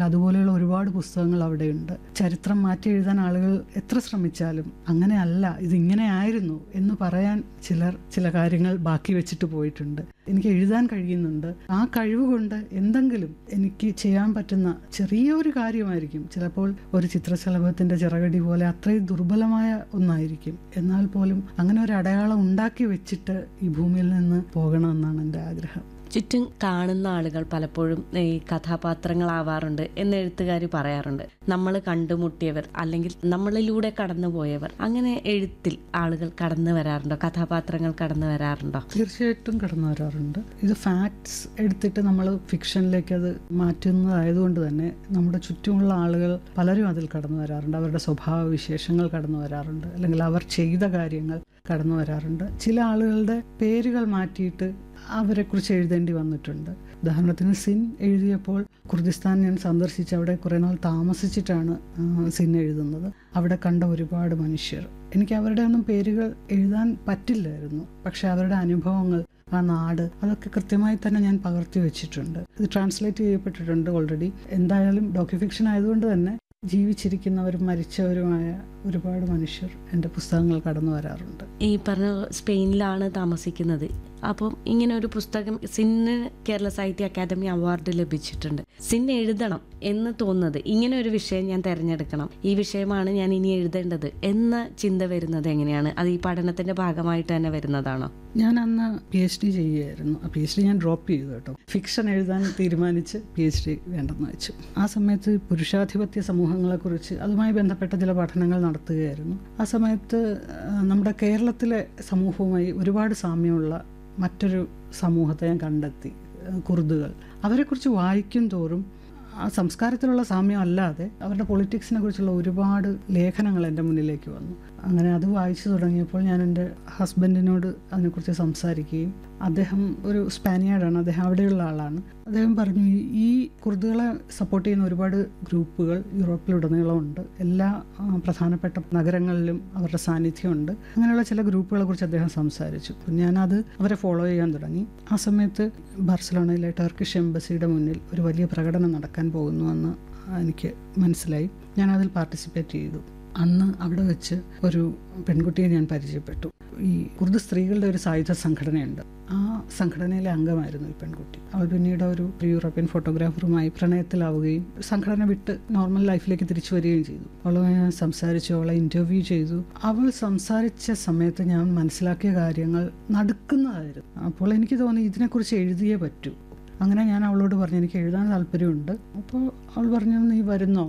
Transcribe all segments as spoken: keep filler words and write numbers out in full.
അതുപോലെയുള്ള ഒരുപാട് പുസ്തകങ്ങൾ അവിടെയുണ്ട്. ചരിത്രം മാറ്റി എഴുതാൻ ആളുകൾ എത്ര ശ്രമിച്ചാലും അങ്ങനെയല്ല, ഇതിങ്ങനെ ആയിരുന്നു എന്ന് പറയാൻ ചിലർ ചില കാര്യങ്ങൾ ബാക്കി വെച്ചിട്ട് പോയിട്ടുണ്ട്. എനിക്ക് എഴുതാൻ കഴിയുന്നുണ്ട്. ആ കഴിവ് കൊണ്ട് എന്തെങ്കിലും എനിക്ക് ചെയ്യാൻ പറ്റുന്ന ചെറിയൊരു കാര്യമായിരിക്കും, ചിലപ്പോൾ ഒരു ചിത്രശലഭത്തിന്റെ ചിറകടി പോലെ അത്രയും ദുർബലമായ ഒന്നായിരിക്കും, എന്നാൽ പോലും അങ്ങനെ ഒരു അടയാളം ഉണ്ടാക്കി വെച്ചിട്ട് ഈ ഭൂമിയിൽ നിന്ന് പോകണമെന്നാണ് എൻ്റെ ആഗ്രഹം. ചുറ്റും കാണുന്ന ആളുകൾ പലപ്പോഴും ഈ കഥാപാത്രങ്ങളാവാറുണ്ട് എന്ന് എഴുത്തുകാർ പറയാറുണ്ട്. നമ്മൾ കണ്ടുമുട്ടിയവർ അല്ലെങ്കിൽ നമ്മളിലൂടെ കടന്നുപോയവർ, അങ്ങനെ എഴുത്തിൽ ആളുകൾ കടന്നു വരാറുണ്ടോ? കഥാപാത്രങ്ങൾ കടന്നു വരാറുണ്ടോ? തീർച്ചയായിട്ടും കടന്നു വരാറുണ്ട്. ഇത് ഫാക്ട്സ് എടുത്തിട്ട് നമ്മൾ ഫിക്ഷനിലേക്ക് അത് മാറ്റുന്നതായതുകൊണ്ട് തന്നെ നമ്മുടെ ചുറ്റുമുള്ള ആളുകൾ പലരും അതിൽ കടന്നു വരാറുണ്ട്. അവരുടെ സ്വഭാവ വിശേഷങ്ങൾ കടന്നു വരാറുണ്ട്, അല്ലെങ്കിൽ അവർ ചെയ്ത കാര്യങ്ങൾ കടന്നു വരാറുണ്ട്. ചില ആളുകളുടെ പേരുകൾ മാറ്റിയിട്ട് അവരെക്കുറിച്ച് എഴുതേണ്ടി വന്നിട്ടുണ്ട്. ഉദാഹരണത്തിന് സിൻ എഴുതിയപ്പോൾ കുർദിസ്ഥാൻ ഞാൻ സന്ദർശിച്ച് അവിടെ കുറേ നാൾ താമസിച്ചിട്ടാണ് സിൻ എഴുതുന്നത്. അവിടെ കണ്ട ഒരുപാട് മനുഷ്യർ, എനിക്ക് അവരുടെ ഒന്നും പേരുകൾ എഴുതാൻ പറ്റില്ലായിരുന്നു, പക്ഷെ അവരുടെ അനുഭവങ്ങൾ, ആ നാട്, അതൊക്കെ കൃത്യമായി തന്നെ ഞാൻ പകർത്തി വെച്ചിട്ടുണ്ട്. ഇത് ട്രാൻസ്ലേറ്റ് ചെയ്യപ്പെട്ടിട്ടുണ്ട് ഓൾറെഡി. എന്തായാലും ഡോക്യുഫിക്ഷൻ ആയതുകൊണ്ട് തന്നെ ജീവിച്ചിരിക്കുന്നവരും മരിച്ചവരുമായ ഒരുപാട് മനുഷ്യർ എൻ്റെ പുസ്തകങ്ങൾ കടന്നു വരാറുണ്ട്. ഈ പറഞ്ഞ സ്പെയിനിലാണ് താമസിക്കുന്നത്. അപ്പം ഇങ്ങനെ ഒരു പുസ്തകം സിന്ന് കേരള സാഹിത്യ അക്കാദമി അവാർഡ് ലഭിച്ചിട്ടുണ്ട്. സിൻ എഴുതണം എന്ന് തോന്നുന്നത്, ഇങ്ങനെ ഒരു വിഷയം ഞാൻ തിരഞ്ഞെടുക്കണം, ഈ വിഷയമാണ് ഞാൻ ഇനി എഴുതേണ്ടത് എന്ന ചിന്ത വരുന്നത് എങ്ങനെയാണ്? അത് ഈ പഠനത്തിന്റെ ഭാഗമായിട്ട് തന്നെ വരുന്നതാണോ? ഞാൻ അന്ന് പി എച്ച് ഡി ചെയ്യുകയായിരുന്നു. പി എച്ച് ഡി ഞാൻ ഡ്രോപ്പ് ചെയ്തു കേട്ടോ. ഫിക്ഷൻ എഴുതാൻ തീരുമാനിച്ച് പി എച്ച് ഡി വേണ്ടെന്ന് വെച്ചു. ആ സമയത്ത് പുരുഷാധിപത്യ സമൂഹങ്ങളെക്കുറിച്ച് അതുമായി ബന്ധപ്പെട്ട ചില പഠനങ്ങൾ നടത്തുകയായിരുന്നു. ആ സമയത്ത് നമ്മുടെ കേരളത്തിലെ സമൂഹവുമായി ഒരുപാട് സാമ്യമുള്ള മറ്റൊരു സമൂഹത്തെ ഞാൻ കണ്ടെത്തി, കുർദുകൾ. അവരെക്കുറിച്ച് വായിക്കും തോറും ആ സംസ്കാരത്തിലുള്ള സാമ്യം അല്ലാതെ അവരുടെ പൊളിറ്റിക്സിനെ കുറിച്ചുള്ള ഒരുപാട് ലേഖനങ്ങൾ എൻ്റെ മുന്നിലേക്ക് വന്നു. അങ്ങനെ അത് വായിച്ചു തുടങ്ങിയപ്പോൾ ഞാൻ എൻ്റെ ഹസ്ബൻഡിനോട് അതിനെക്കുറിച്ച് സംസാരിക്കുകയും, അദ്ദേഹം ഒരു സ്പാനിയാർഡാണ്, അദ്ദേഹം അവിടെയുള്ള ആളാണ്. അദ്ദേഹം പറഞ്ഞു, ഈ കുർദുകളെ സപ്പോർട്ട് ചെയ്യുന്ന ഒരുപാട് ഗ്രൂപ്പുകൾ യൂറോപ്പിലുടനീളമുണ്ട്, എല്ലാ പ്രധാനപ്പെട്ട നഗരങ്ങളിലും അവരുടെ സാന്നിധ്യമുണ്ട്. അങ്ങനെയുള്ള ചില ഗ്രൂപ്പുകളെ കുറിച്ച് അദ്ദേഹം സംസാരിച്ചു. ഞാനത് അവരെ ഫോളോ ചെയ്യാൻ തുടങ്ങി. ആ സമയത്ത് ബാർസലോണയിലെ ടർക്കിഷ് എംബസിയുടെ മുന്നിൽ ഒരു വലിയ പ്രകടനം നടക്കാൻ പോകുന്നുവെന്ന് എനിക്ക് മനസ്സിലായി. ഞാനതിൽ പാർട്ടിസിപ്പേറ്റ് ചെയ്തു. അന്ന് അവിടെ വെച്ച് ഒരു പെൺകുട്ടിയെ ഞാൻ പരിചയപ്പെട്ടു. ഈ കുർദ് സ്ത്രീകളുടെ ഒരു സായുധ സംഘടനയുണ്ട്, ആ സംഘടനയിലെ അംഗമായിരുന്നു ഈ പെൺകുട്ടി. അവൾ പിന്നീട് ഒരു യൂറോപ്യൻ ഫോട്ടോഗ്രാഫറുമായി പ്രണയത്തിലാവുകയും സംഘടന വിട്ട് നോർമൽ ലൈഫിലേക്ക് തിരിച്ചു വരികയും ചെയ്തു. അവളുമായി ഞാൻ സംസാരിച്ചു, അവളെ ഇൻ്റർവ്യൂ ചെയ്തു. അവൾ സംസാരിച്ച സമയത്ത് ഞാൻ മനസ്സിലാക്കിയ കാര്യങ്ങൾ നടുക്കുന്നതായിരുന്നു. അപ്പോൾ എനിക്ക് തോന്നി ഇതിനെക്കുറിച്ച് എഴുതിയേ പറ്റൂ. അങ്ങനെ ഞാൻ അവളോട് പറഞ്ഞു, എനിക്ക് എഴുതാൻ താല്പര്യമുണ്ട്. അപ്പോൾ അവൾ പറഞ്ഞു, നീ വരുന്നോ?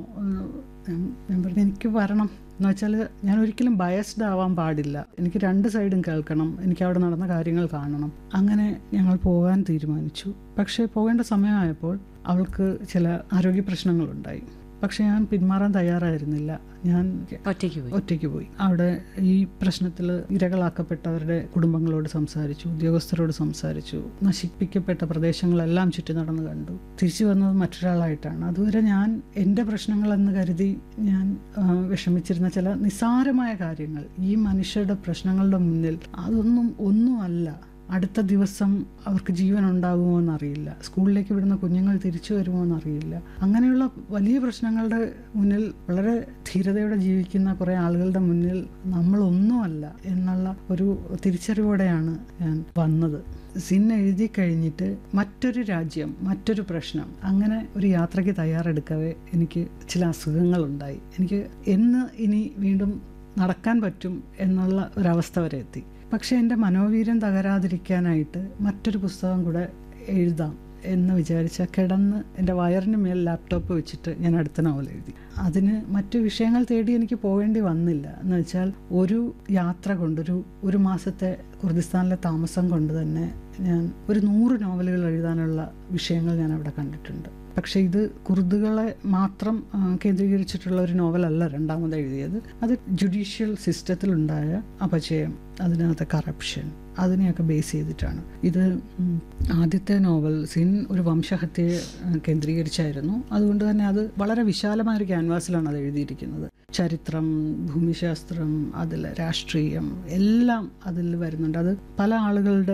ഞാൻ പറഞ്ഞു, എനിക്ക് വരണം. എന്ന് വെച്ചാൽ ഞാൻ ഒരിക്കലും ബയസ്ഡ് ആവാൻ പാടില്ല, എനിക്ക് രണ്ട് സൈഡും കേൾക്കണം, എനിക്ക് അവിടെ നടന്ന കാര്യങ്ങൾ കാണണം. അങ്ങനെ ഞങ്ങൾ പോകാൻ തീരുമാനിച്ചു. പക്ഷേ പോകേണ്ട സമയമായപ്പോൾ അവൾക്ക് ചില ആരോഗ്യ പ്രശ്നങ്ങളുണ്ടായി. പക്ഷെ ഞാൻ പിന്മാറാൻ തയ്യാറായിരുന്നില്ല. ഞാൻ ഒറ്റയ്ക്ക് പോയി ഒറ്റയ്ക്ക് പോയി അവിടെ ഈ പ്രശ്നത്തിൽ ഇരകളാക്കപ്പെട്ടവരുടെ കുടുംബങ്ങളോട് സംസാരിച്ചു, ഉദ്യോഗസ്ഥരോട് സംസാരിച്ചു, നശിപ്പിക്കപ്പെട്ട പ്രദേശങ്ങളെല്ലാം ചുറ്റി നടന്ന് കണ്ടു. തിരിച്ചു വന്നത് മറ്റൊരാളായിട്ടാണ്. അതുവരെ ഞാൻ എൻ്റെ പ്രശ്നങ്ങളെന്ന് കരുതി ഞാൻ വിഷമിച്ചിരുന്ന ചില നിസ്സാരമായ കാര്യങ്ങൾ ഈ മനുഷ്യരുടെ പ്രശ്നങ്ങളുടെ മുന്നിൽ അതൊന്നും ഒന്നുമല്ല. അടുത്ത ദിവസം അവർക്ക് ജീവൻ ഉണ്ടാകുമോ എന്നറിയില്ല, സ്കൂളിലേക്ക് വിടുന്ന കുഞ്ഞുങ്ങൾ തിരിച്ചു വരുമോ എന്നറിയില്ല. അങ്ങനെയുള്ള വലിയ പ്രശ്നങ്ങളുടെ മുന്നിൽ വളരെ ധീരതയോടെ ജീവിക്കുന്ന കുറേ ആളുകളുടെ മുന്നിൽ നമ്മളൊന്നുമല്ല എന്നുള്ള ഒരു തിരിച്ചറിവോടെയാണ് ഞാൻ വന്നത്. സിൻ എഴുതി കഴിഞ്ഞിട്ട് മറ്റൊരു രാജ്യം, മറ്റൊരു പ്രശ്നം, അങ്ങനെ ഒരു യാത്രയ്ക്ക് തയ്യാറെടുക്കവേ എനിക്ക് ചില അസുഖങ്ങളുണ്ടായി. എനിക്ക് എന്ന് ഇനി വീണ്ടും നടക്കാൻ പറ്റും എന്നുള്ള ഒരവസ്ഥ വരെ എത്തി. പക്ഷേ എൻ്റെ മനോവീര്യം തകരാതിരിക്കാനായിട്ട് മറ്റൊരു പുസ്തകം കൂടെ എഴുതാം എന്ന് വിചാരിച്ച കിടന്ന് എൻ്റെ വയറിന് മേൽ ലാപ്ടോപ്പ് വെച്ചിട്ട് ഞാൻ അടുത്ത നോവൽ എഴുതി. അതിന് മറ്റു വിഷയങ്ങൾ തേടി എനിക്ക് പോകേണ്ടി വന്നില്ല. എന്ന് വെച്ചാൽ ഒരു യാത്ര കൊണ്ടൊരു ഒരു മാസത്തെ കുർദിസ്ഥാനിലെ താമസം കൊണ്ട് തന്നെ ഞാൻ ഒരു നൂറ് നോവലുകൾ എഴുതാനുള്ള വിഷയങ്ങൾ ഞാൻ അവിടെ കണ്ടിട്ടുണ്ട്. പക്ഷേ ഇത് കുർദുകളെ മാത്രം കേന്ദ്രീകരിച്ചിട്ടുള്ള ഒരു നോവലല്ല രണ്ടാമത് എഴുതിയത്. അത് ജുഡീഷ്യൽ സിസ്റ്റത്തിലുണ്ടായ അപചയം, അതിനകത്തെ കറപ്ഷൻ, അതിനെയൊക്കെ ബേസ് ചെയ്തിട്ടാണ്. ഇത് ആദ്യത്തെ നോവൽ സിൻ ഒരു വംശഹത്യയെ കേന്ദ്രീകരിച്ചായിരുന്നു. അതുകൊണ്ട് തന്നെ അത് വളരെ വിശാലമായൊരു ക്യാൻവാസിലാണ് അത് എഴുതിയിരിക്കുന്നത്. ചരിത്രം, ഭൂമിശാസ്ത്രം, അതിൽ രാഷ്ട്രീയം എല്ലാം അതിൽ വരുന്നുണ്ട്. അത് പല ആളുകളുടെ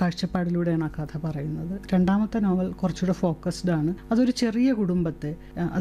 കാഴ്ചപ്പാടിലൂടെയാണ് ആ കഥ പറയുന്നത്. രണ്ടാമത്തെ നോവൽ കുറച്ചുകൂടെ ഫോക്കസ്ഡ് ആണ്. അതൊരു ചെറിയ കുടുംബത്തെ